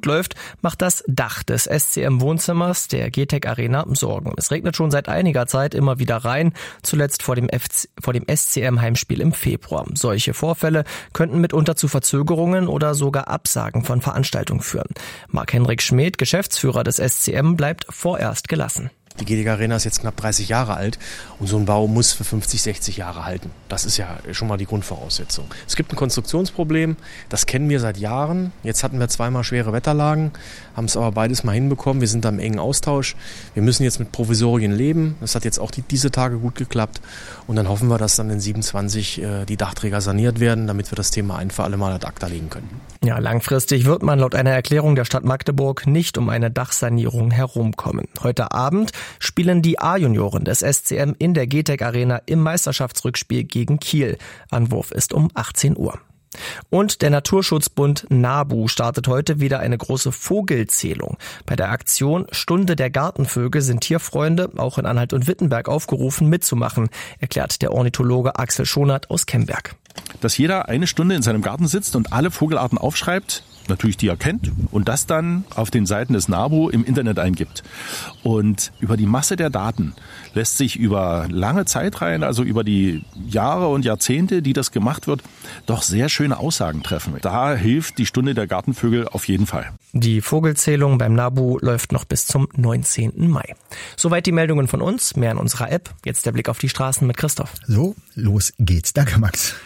gut läuft, macht das Dach des SCM-Wohnzimmers der GTEC Arena Sorgen. Es regnet schon seit einiger Zeit immer wieder rein, zuletzt vor dem SCM-Heimspiel im Februar. Solche Vorfälle könnten mitunter zu Verzögerungen oder sogar Absagen von Veranstaltungen führen. Marc-Henrik Schmedt, Geschäftsführer des SCM, bleibt vorerst gelassen. Die GTEC Arena ist jetzt knapp 30 Jahre alt und so ein Bau muss für 50, 60 Jahre halten. Das ist ja schon mal die Grundvoraussetzung. Es gibt ein Konstruktionsproblem, das kennen wir seit Jahren. Jetzt hatten wir zweimal schwere Wetterlagen, haben es aber beides mal hinbekommen. Wir sind da im engen Austausch. Wir müssen jetzt mit Provisorien leben. Das hat jetzt auch diese Tage gut geklappt. Und dann hoffen wir, dass dann in 27 die Dachträger saniert werden, damit wir das Thema ein für alle Mal ad acta legen können. Ja, langfristig wird man laut einer Erklärung der Stadt Magdeburg nicht um eine Dachsanierung herumkommen. Heute Abend spielen die A-Junioren des SCM in der GTEC Arena im Meisterschaftsrückspiel gegen Kiel. Anwurf ist um 18 Uhr. Und der Naturschutzbund NABU startet heute wieder eine große Vogelzählung. Bei der Aktion Stunde der Gartenvögel sind Tierfreunde auch in Anhalt und Wittenberg aufgerufen mitzumachen, erklärt der Ornithologe Axel Schonert aus Kemberg. Dass jeder eine Stunde in seinem Garten sitzt und alle Vogelarten aufschreibt, natürlich die er kennt, und das dann auf den Seiten des NABU im Internet eingibt. Und über die Masse der Daten lässt sich über lange Zeitreihen, also über die Jahre und Jahrzehnte, die das gemacht wird, doch sehr schöne Aussagen treffen. Da hilft die Stunde der Gartenvögel auf jeden Fall. Die Vogelzählung beim NABU läuft noch bis zum 19. Mai. Soweit die Meldungen von uns, mehr in unserer App. Jetzt der Blick auf die Straßen mit Christoph. So, los geht's. Danke, Max.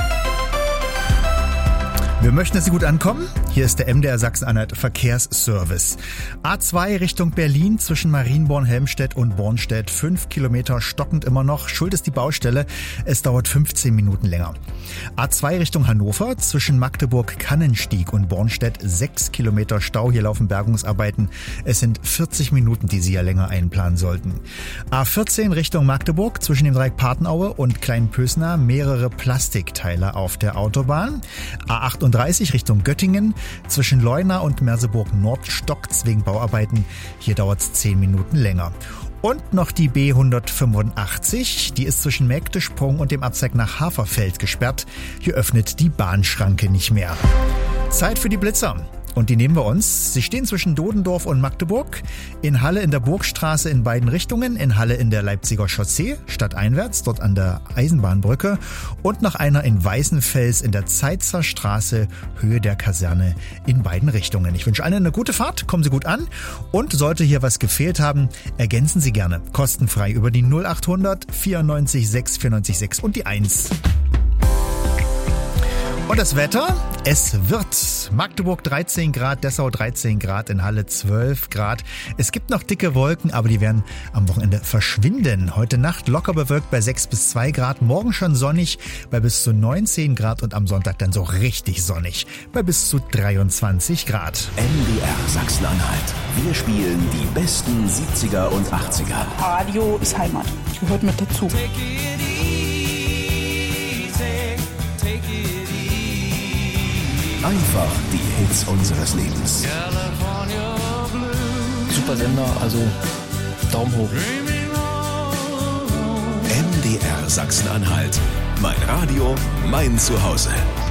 Wir möchten, dass Sie gut ankommen. Hier ist der MDR Sachsen-Anhalt Verkehrsservice. A2 Richtung Berlin zwischen Marienborn-Helmstedt und Bornstedt. 5 Kilometer stockend immer noch. Schuld ist die Baustelle. Es dauert 15 Minuten länger. A2 Richtung Hannover zwischen Magdeburg-Kannenstieg und Bornstedt. 6 Kilometer Stau. Hier laufen Bergungsarbeiten. Es sind 40 Minuten, die Sie ja länger einplanen sollten. A14 Richtung Magdeburg zwischen dem Dreieck Patenaue und Kleinpösner. Mehrere Plastikteile auf der Autobahn. A38 Richtung Göttingen. Zwischen Leuna und Merseburg-Nord stockt's wegen Bauarbeiten. Hier dauert's 10 Minuten länger. Und noch die B185. Die ist zwischen Mägdesprung und dem Abzweig nach Haferfeld gesperrt. Hier öffnet die Bahnschranke nicht mehr. Zeit für die Blitzer. Und die nehmen wir uns. Sie stehen zwischen Dodendorf und Magdeburg, in Halle in der Burgstraße in beiden Richtungen, in Halle in der Leipziger Chaussee, stadteinwärts, dort an der Eisenbahnbrücke und noch einer in Weißenfels in der Zeitzer Straße, Höhe der Kaserne, in beiden Richtungen. Ich wünsche allen eine gute Fahrt, kommen Sie gut an und sollte hier was gefehlt haben, ergänzen Sie gerne, kostenfrei über die 0800 94 6 94 6 und die 1. Und das Wetter? Es wird Magdeburg 13 Grad, Dessau 13 Grad, in Halle 12 Grad. Es gibt noch dicke Wolken, aber die werden am Wochenende verschwinden. Heute Nacht locker bewölkt bei 6 bis 2 Grad, morgen schon sonnig bei bis zu 19 Grad und am Sonntag dann so richtig sonnig bei bis zu 23 Grad. MDR Sachsen-Anhalt. Wir spielen die besten 70er und 80er. Radio ist Heimat. Gehört mit dazu. Einfach die Hits unseres Lebens. Super Sender, also Daumen hoch. MDR Sachsen-Anhalt. Mein Radio, mein Zuhause.